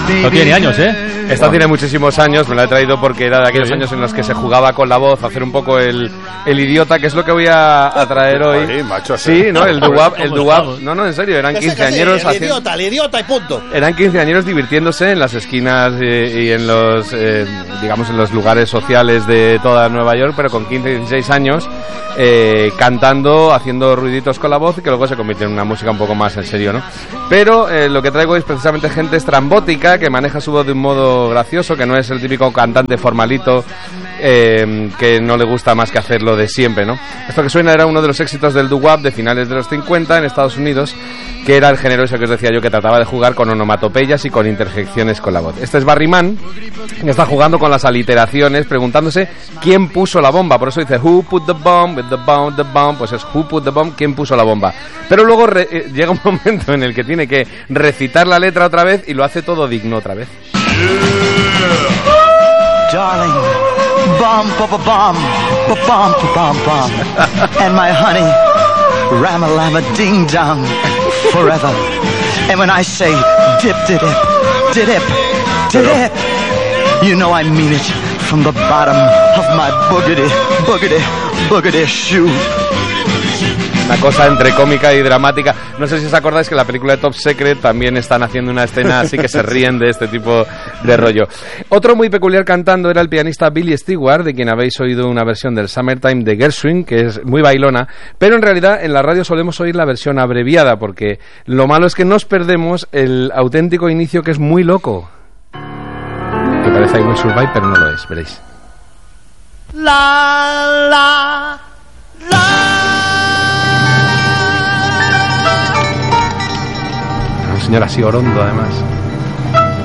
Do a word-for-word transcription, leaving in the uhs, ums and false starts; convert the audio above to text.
No tiene años, ¿eh? Esta tiene muchísimos años, me la he traído porque era de aquellos Sí. años en los que se jugaba con la voz, hacer un poco el, el idiota, que es lo que voy a, a traer hoy. Ay, macho, sí, ¿no? El doo-wop, el ¿Cómo doo-wop. estamos? No, no, en serio, eran Que sí, que sí, quinceañeros el haciendo... idiota, el idiota y punto. Eran quinceañeros divirtiéndose en las esquinas eh, y en los, eh, digamos, en los lugares sociales de toda Nueva York, pero con quince, dieciséis años, eh, cantando, haciendo ruiditos con la voz y que luego se convierte en una música un poco más en serio, ¿no? Pero eh, lo que traigo es precisamente gente estrambótica que maneja su voz de un modo gracioso, que no es el típico cantante formalito eh, que no le gusta más que hacerlo de siempre, ¿no? Esto que suena era uno de los éxitos del doo-wop de finales de los cincuenta en Estados Unidos, que era el género ese que os decía yo, que trataba de jugar con onomatopeyas y con interjecciones con la voz. Este es Barry Mann, que está jugando con las aliteraciones, preguntándose quién puso la bomba. Por eso dice who put the bomb, with the bomb, the bomb, pues es who put the bomb, quién puso la bomba. Pero luego re, eh, llega un momento en el que tiene que recitar la letra otra vez y lo hace todo digno otra vez. Darling, bomb, bomb, bomb, bomb, bomb, bomb, and my honey, ram-a-lam-a ding-dong, forever. And when I say dip, dip, dip, dip, dip, you know I mean it from the bottom of my boogity, boogity, boogity shoe. Una cosa entre cómica y dramática. No sé si os acordáis que en la película de Top Secret también están haciendo una escena así que se ríen de este tipo de rollo. Otro muy peculiar cantando era el pianista Billy Stewart, de quien habéis oído una versión del Summertime de Gershwin, que es muy bailona, pero en realidad en la radio solemos oír la versión abreviada, porque lo malo es que nos perdemos el auténtico inicio, que es muy loco. Que parece I Will Survive, pero no lo es, veréis. La, la, la. Un señor así orondo, además.